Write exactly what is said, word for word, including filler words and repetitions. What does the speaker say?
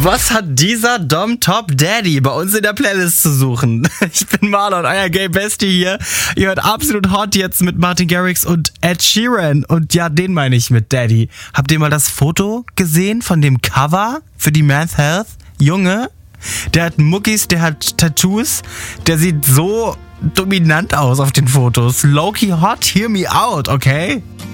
Was hat dieser Dom Top Daddy bei uns in der Playlist zu suchen? Ich bin Marlon, euer Gay Bestie hier. Ihr hört Absolut Hot jetzt mit Martin Garrix und Ed Sheeran. Und ja, den meine ich mit Daddy. Habt ihr mal das Foto gesehen von dem Cover für die Men's Health? Junge, der hat Muckis, der hat Tattoos, der sieht so dominant aus auf den Fotos. Low-key hot, hear me out, okay?